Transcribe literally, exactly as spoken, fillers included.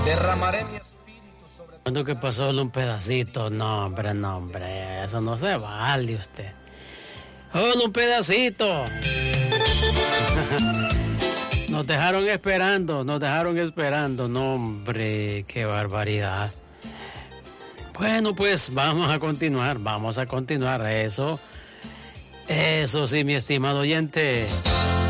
Derramaré mi espíritu sobre ti. ¿Cuándo que pasó solo un pedacito? No, hombre, no, hombre, eso no se vale usted. Solo un pedacito. Nos dejaron esperando, nos dejaron esperando. No, hombre, qué barbaridad. Bueno, pues vamos a continuar, vamos a continuar. Eso, eso sí, mi estimado oyente.